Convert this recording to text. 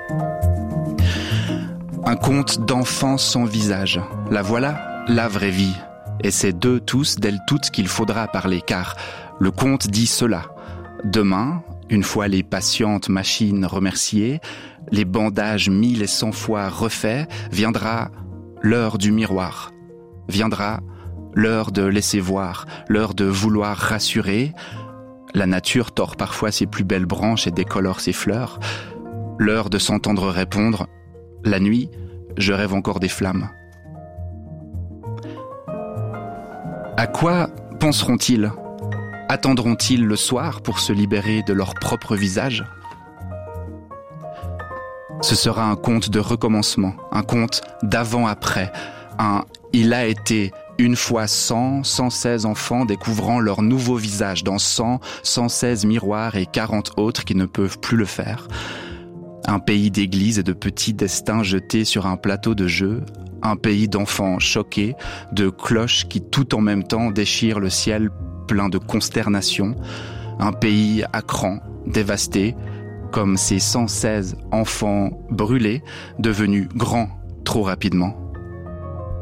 Un conte d'enfants sans visage. La voilà, la vraie vie. Et c'est d'eux tous, d'elles toutes qu'il faudra parler, car le conte dit cela. Demain, une fois les patientes machines remerciées, les bandages 1000 et 100 fois refaits, viendra l'heure du miroir. Viendra l'heure de laisser voir, l'heure de vouloir rassurer. La nature tord parfois ses plus belles branches et décolore ses fleurs. L'heure de s'entendre répondre « La nuit, je rêve encore des flammes ». À quoi penseront-ils ? Attendront-ils le soir pour se libérer de leur propre visage ? Ce sera un conte de recommencement, un conte d'avant-après, un « il a été » une fois 116 enfants découvrant leur nouveau visage dans 116 miroirs et 40 autres qui ne peuvent plus le faire. Un pays d'églises et de petits destins jetés sur un plateau de jeu. Un pays d'enfants choqués, de cloches qui tout en même temps déchirent le ciel plein de consternation. Un pays à cran, dévasté, comme ces 116 enfants brûlés, devenus grands trop rapidement.